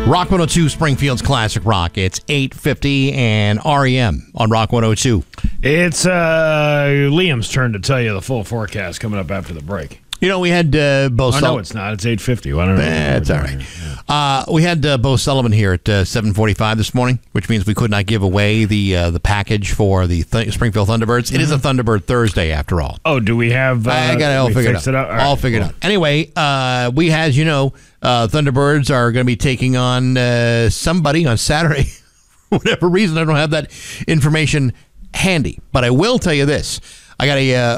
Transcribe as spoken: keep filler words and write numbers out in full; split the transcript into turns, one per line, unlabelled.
Rock one oh two, Springfield's Classic Rock. It's eight fifty and R E M on Rock one oh two.
It's uh, Liam's turn to tell you the full forecast coming up after the break.
You know, we had uh, Bo
Oh,
Sullivan.
no, it's not. It's eight fifty. Well, I don't know.
That's all right. Uh, we had uh, Bo Sullivan here at uh, seven forty-five this morning, which means we could not give away the uh, the package for the Th- Springfield Thunderbirds. Mm-hmm. It is a Thunderbird Thursday, after all.
Oh, do we have... Uh,
I got it all figured out.
It out? All,
all
right,
figured
cool.
out. Anyway, uh, we, as you know, uh, Thunderbirds are going to be taking on uh, somebody on Saturday. For whatever reason, I don't have that information handy. But I will tell you this. I got a... Uh,